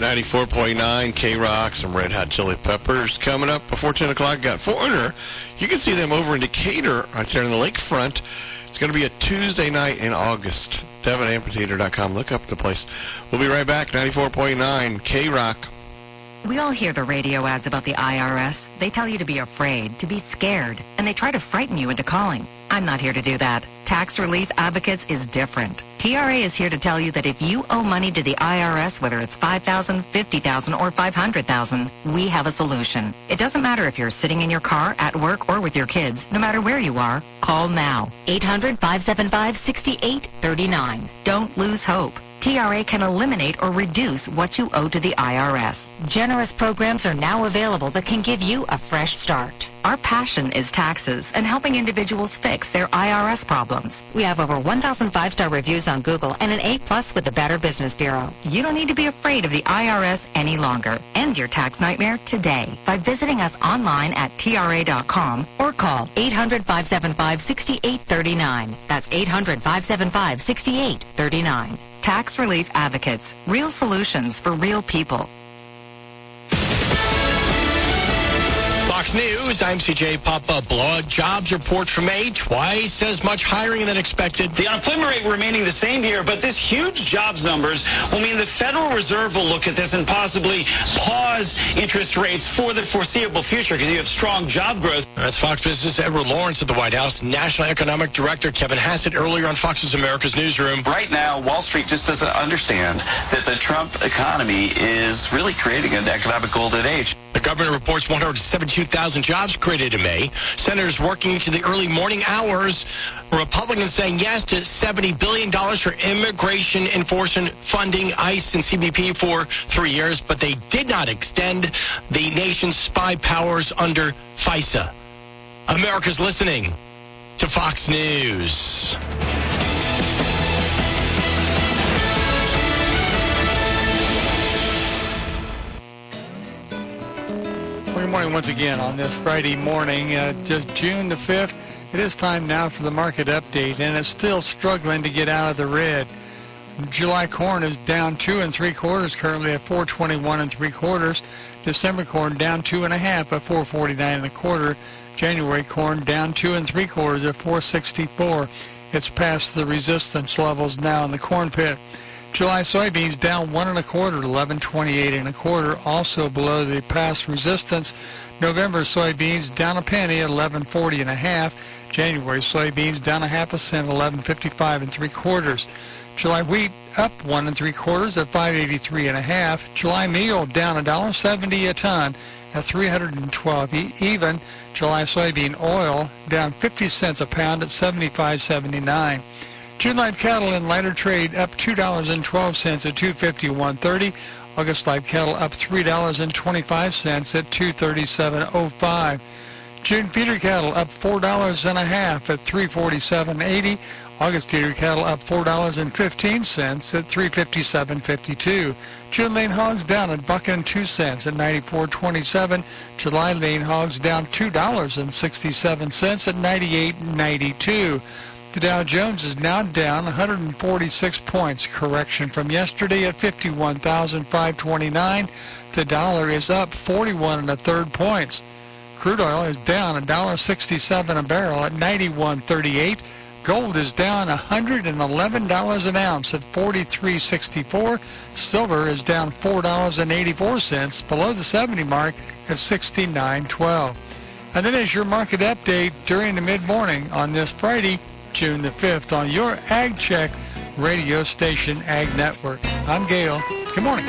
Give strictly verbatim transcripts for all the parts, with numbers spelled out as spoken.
ninety-four point nine K-Rock, some Red Hot Chili Peppers. Coming up before ten o'clock, got Foreigner. You can see them over in Decatur, right there in the lakefront. It's going to be a Tuesday night in August. Devon Amphitheater dot com. Look up the place. We'll be right back. ninety-four point nine K-Rock. We all hear the radio ads about the I R S. They tell you to be afraid, to be scared, and they try to frighten you into calling. I'm not here to do that. Tax Relief Advocates is different. T R A is here to tell you that if you owe money to the I R S, whether it's five thousand dollars, fifty thousand dollars, or five hundred thousand dollars, we have a solution. It doesn't matter if you're sitting in your car, at work, or with your kids. No matter where you are, call now. eight hundred, five seven five, six eight three nine. Don't lose hope. T R A can eliminate or reduce what you owe to the I R S. Generous programs are now available that can give you a fresh start. Our passion is taxes and helping individuals fix their I R S problems. We have over one thousand five-star reviews on Google and an A plus with the Better Business Bureau. You don't need to be afraid of the I R S any longer. End your tax nightmare today by visiting us online at T R A dot com or call eight hundred, five seven five, six eight three nine. That's eight hundred, five seven five, six eight three nine. Tax Relief Advocates. Real solutions for real people. Fox News, I'm C J Papa. Blood jobs report for May, twice as much hiring than expected. The unemployment rate remaining the same here, but this huge jobs numbers will mean the Federal Reserve will look at this and possibly pause interest rates for the foreseeable future because you have strong job growth. That's Fox Business' Edward Lawrence at the White House. National Economic Director Kevin Hassett earlier on Fox's America's Newsroom. Right now, Wall Street just doesn't understand that the Trump economy is really creating an economic golden age. The government reports one hundred seventy-two thousand jobs created in May. Senators working into the early morning hours. Republicans saying yes to seventy billion dollars for immigration enforcement funding, ICE and C B P for three years, but they did not extend the nation's spy powers under FISA. America's listening to Fox News. Good morning once again on this Friday morning, uh, just June the fifth. It is time now for the market update, and it's still struggling to get out of the red. July corn is down two and three quarters currently at four twenty-one and three quarters. December corn down two and a half at four forty-nine and a quarter. January corn down two and three quarters at four sixty-four. It's past the resistance levels now in the corn pit. July soybeans down one and a quarter, eleven twenty-eight and a quarter, also below the past resistance. November soybeans down a penny at eleven forty and a half. January soybeans down a half a cent, eleven fifty-five and three quarters. July wheat up one and three quarters at five eighty-three and a half. July meal down a dollar seventy a ton at three hundred twelve even. July soybean oil down fifty cents a pound at seventy-five seventy-nine. June live cattle in lighter trade up two dollars and twelve cents at two fifty-one thirty. August live cattle up three dollars and twenty-five cents at two thirty-seven oh five. June feeder cattle up four dollars and a half at three forty-seven eighty. August feeder cattle up four dollars and fifteen cents at three fifty-seven fifty-two. June lean hogs down a buck and two cents at ninety-four twenty-seven. July lean hogs down two dollars and sixty-seven cents at ninety-eight ninety-two. The Dow Jones is now down one hundred forty-six points, correction from yesterday at fifty-one thousand five hundred twenty-nine. The dollar is up forty-one and a third points. Crude oil is down one dollar sixty-seven a barrel at ninety-one thirty-eight. Gold is down one hundred eleven dollars an ounce at forty-three sixty-four. Silver is down four dollars and eighty-four cents below the seventy mark at sixty-nine twelve. And then is your market update during the mid-morning on this Friday, June the fifth, on your Ag Check radio station, Ag Network. I'm Gail. Good morning.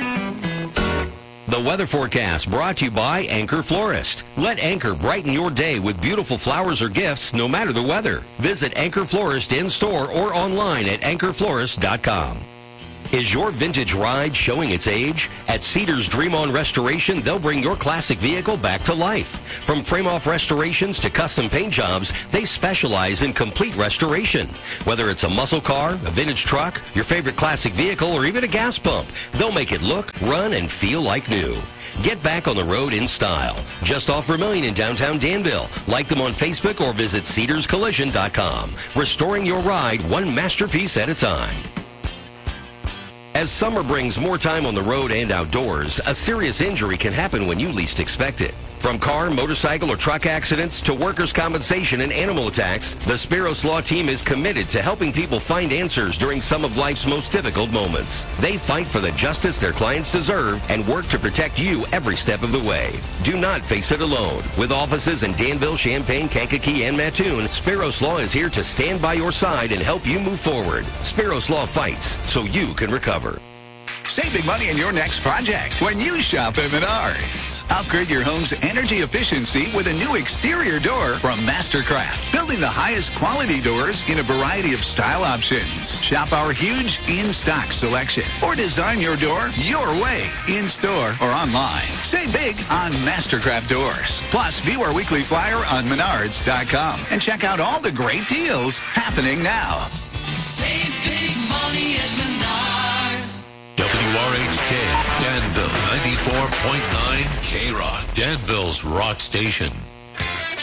The weather forecast brought to you by Anchor Florist. Let Anchor brighten your day with beautiful flowers or gifts no matter the weather. Visit Anchor Florist in store or online at anchor florist dot com. Is your vintage ride showing its age? At Cedars Dream On Restoration, they'll bring your classic vehicle back to life. From frame-off restorations to custom paint jobs, they specialize in complete restoration. Whether it's a muscle car, a vintage truck, your favorite classic vehicle, or even a gas pump, they'll make it look, run, and feel like new. Get back on the road in style. Just off Vermillion in downtown Danville. Like them on Facebook or visit cedars collision dot com. Restoring your ride one masterpiece at a time. As summer brings more time on the road and outdoors, a serious injury can happen when you least expect it. From car, motorcycle, or truck accidents to workers' compensation and animal attacks, the Spiros Law Team is committed to helping people find answers during some of life's most difficult moments. They fight for the justice their clients deserve and work to protect you every step of the way. Do not face it alone. With offices in Danville, Champaign, Kankakee, and Mattoon, Spiros Law is here to stand by your side and help you move forward. Spiros Law fights so you can recover. Save big money in your next project when you shop at Menards. Upgrade your home's energy efficiency with a new exterior door from Mastercraft, building the highest quality doors in a variety of style options. Shop our huge in-stock selection or design your door your way, in-store or online. Save big on Mastercraft doors. Plus, view our weekly flyer on menards dot com and check out all the great deals happening now. Save big money at Menards. W R H K, Danville, ninety-four point nine K-Rock, Danville's rock station.